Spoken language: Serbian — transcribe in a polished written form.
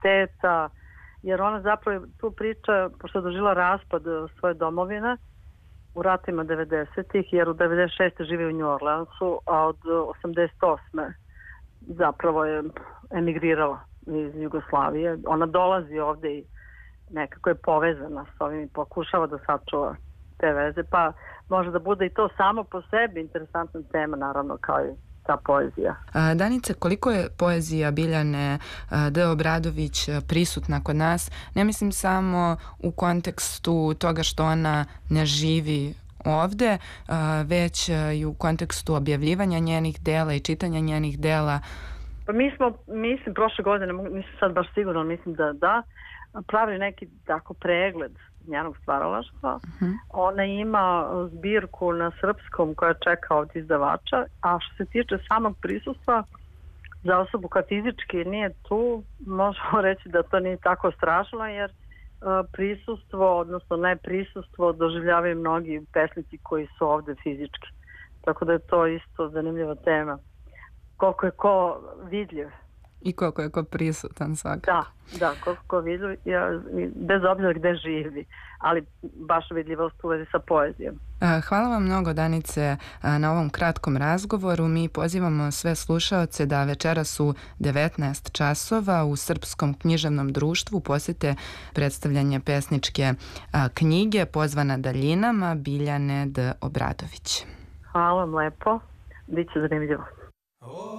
teta, jer ona zapravo tu priča, pošto je doživjela raspad svoje domovine u ratima 90-ih, jer u 96. živi u New Orleansu, a od 88. zapravo je emigrirala iz Jugoslavije. Ona dolazi ovde i nekako je povezana s ovim i pokušava da sačuva te veze, pa može da bude i to samo po sebi interesantna tema, naravno, kao i ta poezija. Danice, koliko je poezija Biljane D. Obradović prisutna kod nas? Ne mislim samo u kontekstu toga što ona ne živi ovde, već i u kontekstu objavljivanja njenih dela i čitanja njenih dela. Pa mislim, prošle godine, nisam sad baš sigurno, mislim da pravi neki tako pregled njenog stvaralaštva. Ona ima zbirku na srpskom koja čeka od izdavača, a što se tiče samog prisustva za osobu koja fizički nije tu, možemo reći da to nije tako strašno, jer prisustvo, odnosno neprisustvo doživljavaju mnogi pesnici koji su ovde fizički. Tako da je to isto zanimljiva tema. Koliko je ko vidljiv. I koliko je ko prisutan svakako. Da, koliko ko vidljiv, bez obzira gde živi, ali baš vidljivost u vezi sa poezijom. Hvala vam mnogo, Danice, na ovom kratkom razgovoru. Mi pozivamo sve slušaoce da večeras u 19 časova u Srpskom književnom društvu posete predstavljanje pesničke knjige Pozvana daljinama Biljane D. Obradović. Hvala vam lepo, biće zanimljivo.